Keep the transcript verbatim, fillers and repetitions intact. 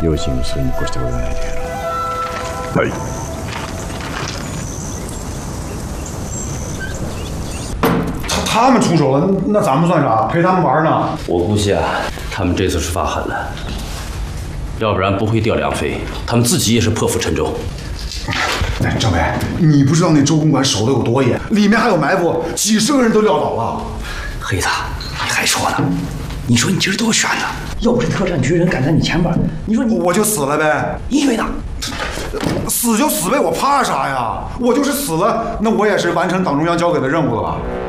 有心事你过去我来天了。 哎。他他们出手了，那咱们算啥？陪他们玩呢？ 我估计啊，他们这次是发狠了，要不然不会调梁飞，他们自己也是破釜沉舟。 哎，政委，你不知道那周公馆守得有多严，里面还有埋伏，几十个人都撂倒了。 黑子，你还说呢？你说你今儿多悬呢？要不是特战局人赶在你前边，你说你我就死了呗。 你以为呢？ 死就死呗，我怕啥呀？我就是死了，那我也是完成党中央交给的任务了吧？